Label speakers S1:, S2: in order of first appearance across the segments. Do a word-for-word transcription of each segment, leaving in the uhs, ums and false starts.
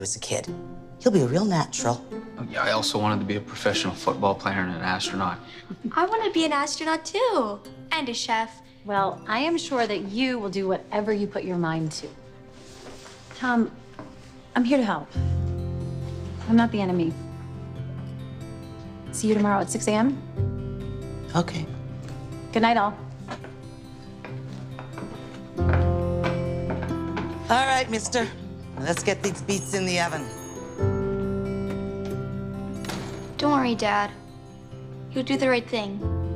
S1: as a kid. He'll be a real natural.
S2: Yeah, I also wanted to be a professional football player and an astronaut.
S3: I want to be an astronaut too, and a chef.
S4: Well, I am sure that you will do whatever you put your mind to. Tom, I'm here to help. I'm not the enemy. See you tomorrow at six a m
S1: Okay.
S4: Good night, all.
S1: All right, mister. Let's get these beets in the oven.
S3: Don't worry, Dad. You'll do the right thing.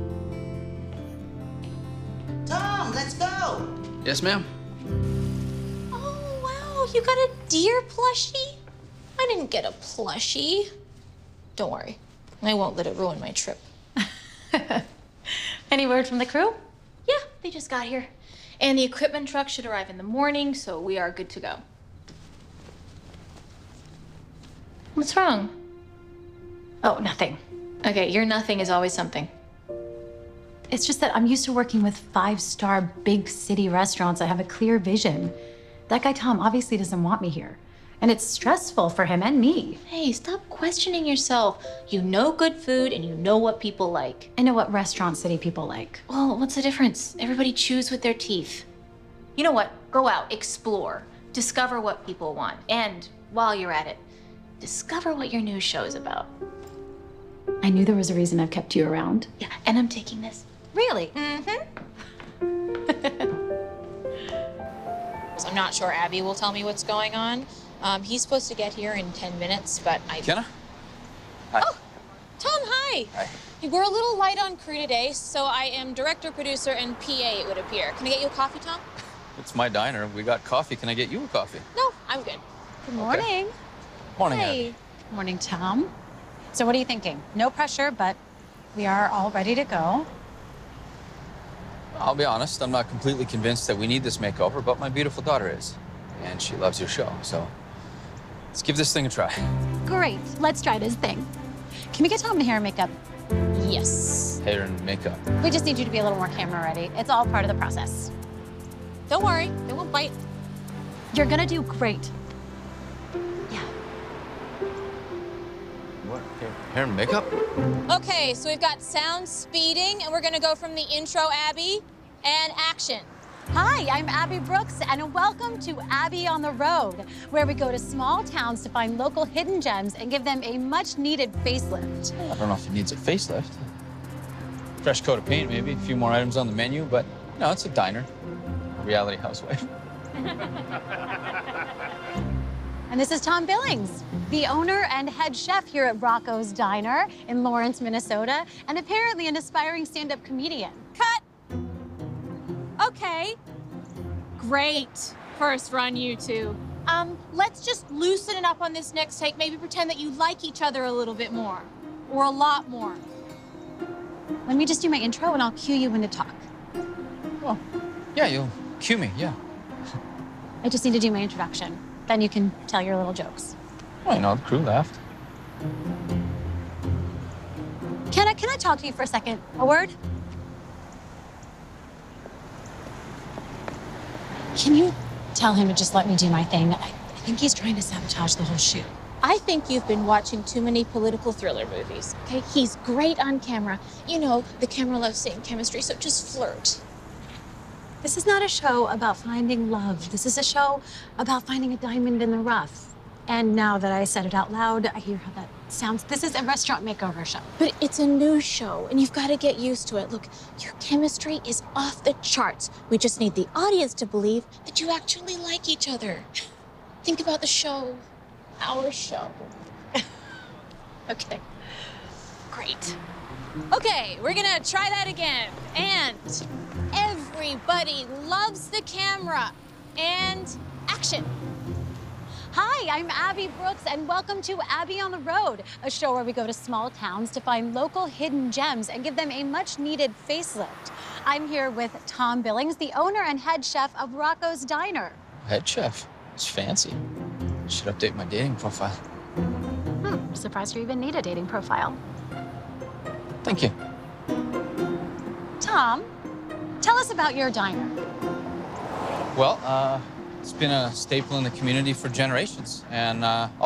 S1: Tom, let's go.
S2: Yes, ma'am.
S5: Oh, wow, you got a deer plushie? I didn't get a plushie. Don't worry, I won't let it ruin my trip.
S4: Any word from the crew?
S5: Yeah, they just got here. And the equipment truck should arrive in the morning, so we are good to go. What's wrong?
S4: Oh, nothing.
S5: Okay, your nothing is always something.
S4: It's just that I'm used to working with five-star big city restaurants that have a clear vision. That guy Tom obviously doesn't want me here. And it's stressful for him and me.
S5: Hey, stop questioning yourself. You know good food and you know what people like.
S4: I know what restaurant city people like.
S5: Well, what's the difference? Everybody chews with their teeth. You know what? Go out, explore, discover what people want. And while you're at it, discover what your new show is about.
S4: I knew there was a reason I've kept you around.
S5: Yeah, and I'm taking this.
S4: Really?
S5: Mm-hmm.
S6: I'm not sure Abby will tell me what's going on. Um, he's supposed to get here in ten minutes, but I...
S2: Kenna? Hi.
S6: Oh, Tom, hi.
S2: Hi.
S6: We're a little light on crew today, so I am director, producer, and P A, it would appear. Can I get you a coffee, Tom?
S2: It's my diner. We got coffee. Can I get you a coffee?
S6: No, I'm good.
S4: Good morning.
S2: Morning,
S4: Hey.
S2: Abby.
S4: Morning, Tom. So what are you thinking? No pressure, but we are all ready to go.
S2: I'll be honest, I'm not completely convinced that we need this makeover, but my beautiful daughter is. And she loves your show, so let's give this thing a try.
S4: Great. Let's try this thing. Can we get Tom in hair and makeup?
S6: Yes.
S2: Hair and makeup.
S4: We just need you to be a little more camera ready. It's all part of the process.
S6: Don't worry, they won't bite.
S4: You're gonna do great. Yeah.
S2: What? Hair, hair and makeup?
S6: Okay, so we've got sound speeding, and we're gonna go from the intro, Abby, and action.
S4: Hi, I'm Abby Brooks, and welcome to Abby on the Road, where we go to small towns to find local hidden gems and give them a much-needed facelift.
S2: I don't know if it needs a facelift. Fresh coat of paint, maybe. A few more items on the menu, but no, it's a diner. Reality housewife.
S4: And this is Tom Billings, the owner and head chef here at Rocco's Diner in Lawrence, Minnesota, and apparently an aspiring stand-up comedian.
S6: Cut. Okay. Great. First run, you two. Um, let's just loosen it up on this next take. Maybe pretend that you like each other a little bit more. Or a lot more.
S4: Let me just do my intro, and I'll cue you when to talk.
S2: Oh, yeah, you'll cue me, yeah.
S4: I just need to do my introduction. Then you can tell your little jokes.
S2: Well, you know, the crew laughed.
S4: Can I, can I talk to you for a second? A word? Can you tell him to just let me do my thing? I, I think he's trying to sabotage the whole shoot.
S6: I think you've been watching too many political thriller movies, okay? He's great on camera. You know, the camera loves seeing chemistry, so just flirt.
S4: This is not a show about finding love. This is a show about finding a diamond in the rough. And now that I said it out loud, I hear how that sounds. This is a restaurant makeover show.
S6: But it's a new show, and you've got to get used to it. Look, your chemistry is off the charts. We just need the audience to believe that you actually like each other. Think about the show, our show.
S4: Okay.
S6: Great. Okay, we're gonna try that again. And everybody loves the camera. And action.
S4: Hi, I'm Abby Brooks, and welcome to Abby on the Road, a show where we go to small towns to find local hidden gems and give them a much-needed facelift. I'm here with Tom Billings, the owner and head chef of Rocco's Diner.
S2: Head chef. It's fancy. Should update my dating profile.
S4: Hmm, surprised you even need a dating profile.
S2: Thank you.
S4: Tom, tell us about your diner.
S2: Well, uh, It's been a staple in the community for generations. And uh,